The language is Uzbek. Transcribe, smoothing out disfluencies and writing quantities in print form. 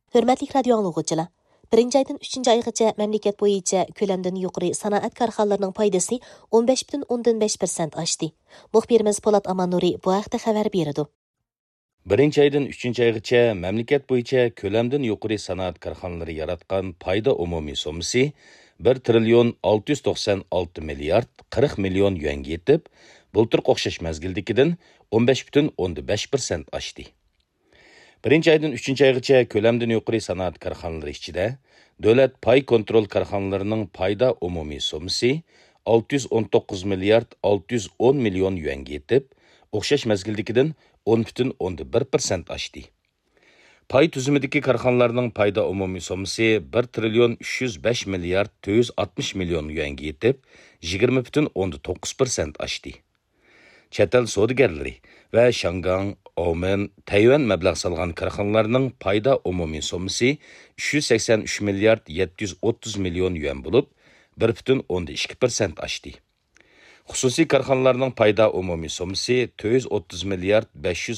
Hürmetlik radyo anlıqçılar. 1. aydan 3. aygacha memleket boyunca kölemden yuqori sanoat korxonalarının paydası 15,5% aşdı. Muxbirimiz Polat Amanuri bu haqda xabar berdi. 1. aydan 3. aygacha memleket boyunca kölemden yuqori sanoat korxonalari yaratgan payda umumiy sommasi 1 trilyon 696 milliard 40 milyon yuanga yetib, bulturq o'xshash mezgildikidan 15,5% aşdı. 1. aydan 3. aygacha kölemden yuqori sanoat korxonalari ichida davlat pay kontrol korxonalarining payda umumiy sommasi 619 milliard 610 milyon yuanga yetib, o'xshash mezgildikidan 10,1% aşdı. Pay tüzümüdeki korxonalarning payda umumiy sommasi 1 trilyon 305 milyard 460 milyon yuanga yetib, 20,9% aşdı. Chet el savdogarlari va Shangang, Oman, Tayvan mablag' solgan korxonalarning payda umumiy sommasi 383 milyard 730 milyon yuan bo'lib, 1,2% aşdı. Xususiy korxonalarning payda umumiy sommasi 430 milyard 500